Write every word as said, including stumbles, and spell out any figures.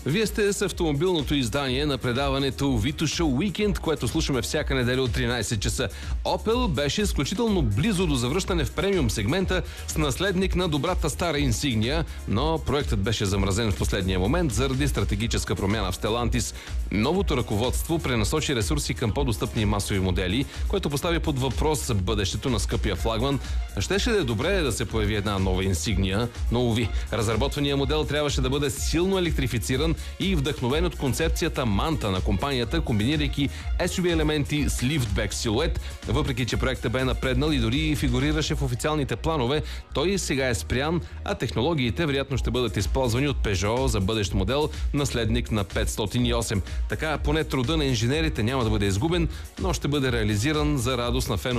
Вие сте с автомобилното издание на предаването Vito Show Weekend, което слушаме всяка неделя от тринайсет часа. Opel беше изключително близо до завръщане в премиум сегмента с наследник на добрата стара Insignia, но проектът беше замразен в последния момент заради стратегическа промяна в Stellantis. Новото ръководство пренасочи ресурси към по-достъпни масови модели, което постави под въпрос бъдещето на скъпия флагман. Щеше да е добре да се появи една нова Insignia, но уви, разработвания модел трябваше да бъде силно електрифициран и вдъхновен от концепцията Манта на компанията, комбинирайки ес ю ви елементи с лифтбек силует. Въпреки че проектът бе напреднал и дори фигурираше в официалните планове, той сега е спрян, а технологиите вероятно ще бъдат използвани от Peugeot за бъдещ модел, наследник на петстотин и осем. Така поне труда на инженерите няма да бъде изгубен, но ще бъде реализиран за радост на феновете